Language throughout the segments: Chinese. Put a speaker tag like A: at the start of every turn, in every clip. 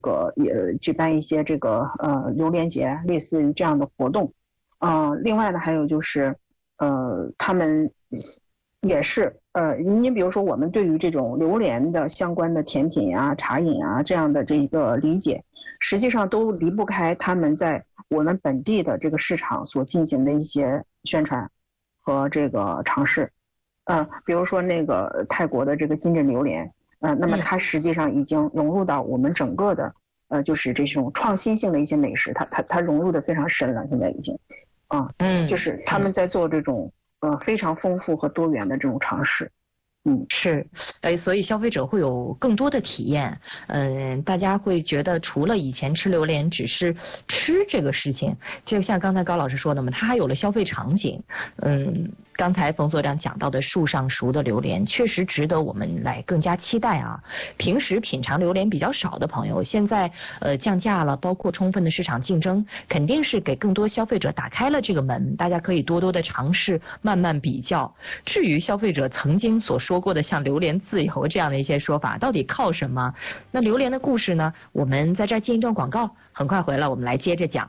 A: 个也举办一些这个榴莲节，类似于这样的活动。另外呢，还有就是他们也是你比如说我们对于这种榴莲的相关的甜品啊、茶饮啊这样的这个理解，实际上都离不开他们在我们本地的这个市场所进行的一些宣传和这个尝试。比如说那个泰国的这个金枕榴莲，那么它实际上已经融入到我们整个的就是这种创新性的一些美食，它融入的非常深了，现在已经就是他们在做这种非常丰富和多元的这种尝试。
B: 是，所以消费者会有更多的体验。大家会觉得除了以前吃榴莲只是吃这个事情，就像刚才高老师说的嘛，它还有了消费场景。刚才冯所长讲到的树上熟的榴莲，确实值得我们来更加期待啊。平时品尝榴莲比较少的朋友，现在降价了，包括充分的市场竞争，肯定是给更多消费者打开了这个门，大家可以多多的尝试，慢慢比较。至于消费者曾经所说过的像榴莲自由这样的一些说法，到底靠什么？那榴莲的故事呢？我们在这儿进一段广告，很快回来我们来接着讲。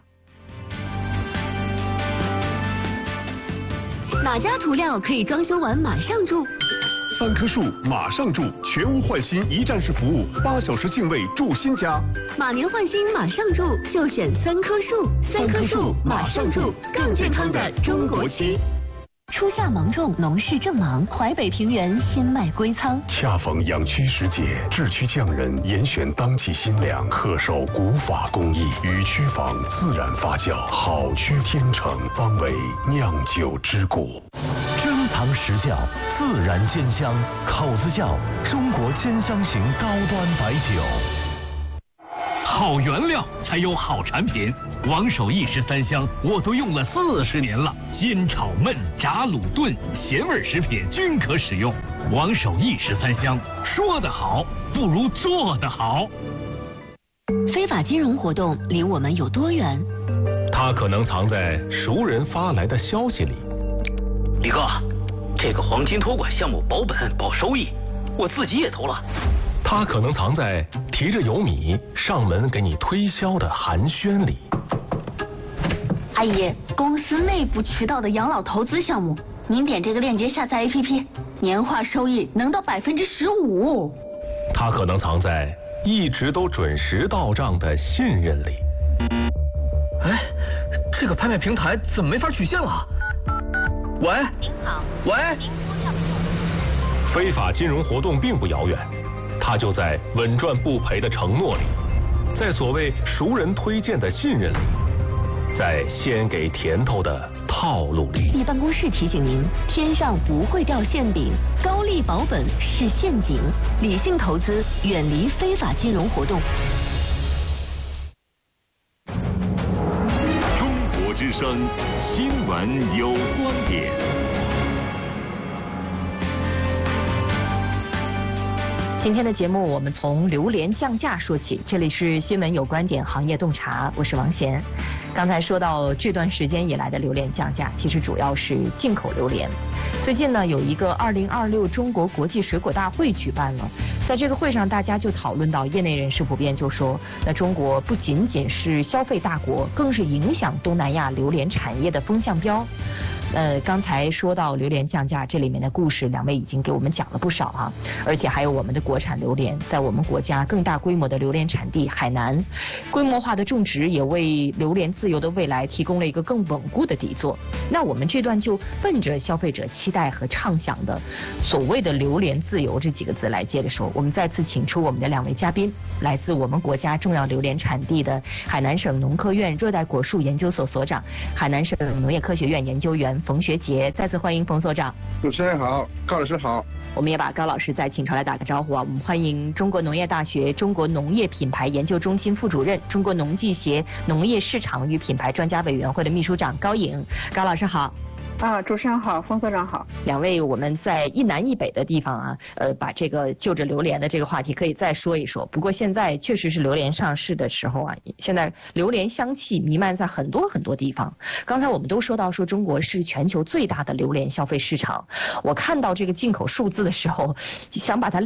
C: 哪家涂料可以装修完马上住
D: ？3棵树马上住，全屋换新一站式服务，8小时净位住新家。
C: 马年换新马上住，就选3棵树。3棵树马上住，更健康的中国漆。初夏芒种，农事正忙，淮北平原鲜麦归仓。
D: 恰逢养区时节，制区匠人严选当季新粮，恪守古法工艺，与区坊自然发酵，好区天成，方为酿酒之谷。
E: 珍藏实窖，自然煎香，口子窖，中国煎香型高端白酒。
F: 好原料才有好产品，王守义13香我都用了40年了，煎炒焖炸卤炖咸味食品均可使用。王守义13香，说得好不如做得好。
C: 非法金融活动离我们有多远？
E: 它可能藏在熟人发来的消息里。
G: 李哥，这个黄金托管项目保本保收益，我自己也投了。
E: 它可能藏在提着油米上门给你推销的寒暄里。
C: 阿姨，公司内部渠道的养老投资项目，您点这个链接下载 APP， 年化收益能到15%。
E: 它可能藏在一直都准时到账的信任里。
H: 哎，这个拍卖平台怎么没法取现了？喂，
C: 您好，
H: 喂。
E: 非法金融活动并不遥远，它就在稳赚不赔的承诺里，在所谓熟人推荐的信任里，在先给甜头的套路里。
C: 地办公室提醒您，天上不会掉馅饼，高利保本是陷阱，理性投资，远离非法金融活动。
D: 中国之声新闻有观点。
B: 今天的节目我们从榴莲降价说起，这里是新闻有观点行业洞察，我是王贤。刚才说到这段时间以来的榴莲降价，其实主要是进口榴莲。最近呢，有一个2026中国国际水果大会举办了，在这个会上大家就讨论到，业内人士普遍就说，那中国不仅仅是消费大国，更是影响东南亚榴莲产业的风向标。刚才说到榴莲降价，这里面的故事两位已经给我们讲了不少啊，而且还有我们的国产榴莲，在我们国家更大规模的榴莲产地海南，规模化的种植也为榴莲自由的未来提供了一个更稳固的底座。那我们这段就奔着消费者期待和畅想的所谓的榴莲自由这几个字来接着说。我们再次请出我们的两位嘉宾，来自我们国家重要榴莲产地的海南省农科院热带果树研究所所长、海南省农业科学院研究员冯学杰。再次欢迎冯所长。
I: 主持人好，高老师好。
B: 我们也把高老师再请出来打个招呼啊！我们欢迎中国农业大学中国农业品牌研究中心副主任、中国农技协农业市场与品牌专家委员会的秘书长高颖。高老师好。
A: 主持人好，冯所长好。
B: 两位我们在一南一北的地方啊，把这个就着榴莲的这个话题可以再说一说。不过现在确实是榴莲上市的时候啊，现在榴莲香气弥漫在很多很多地方。刚才我们都说到说中国是全球最大的榴莲消费市场，我看到这个进口数字的时候，想把它